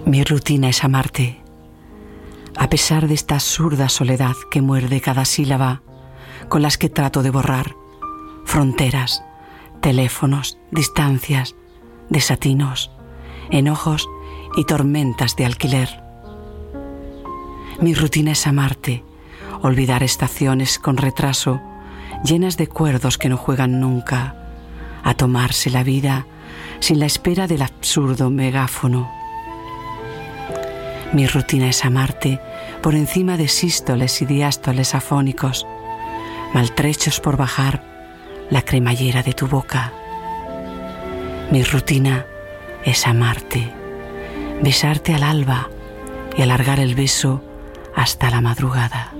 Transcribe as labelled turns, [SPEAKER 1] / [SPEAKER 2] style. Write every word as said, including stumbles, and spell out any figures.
[SPEAKER 1] Mi rutina es amarte, a pesar de esta absurda soledad que muerde cada sílaba, con las que trato de borrar fronteras, teléfonos, distancias, desatinos, enojos y tormentas de alquiler. Mi rutina es amarte, olvidar estaciones con retraso, llenas de cuerdos que no juegan nunca, a tomarse la vida sin la espera del absurdo megáfono. Mi rutina es amarte por encima de sístoles y diástoles afónicos, maltrechos por bajar la cremallera de tu boca. Mi rutina es amarte, besarte al alba y alargar el beso hasta la madrugada.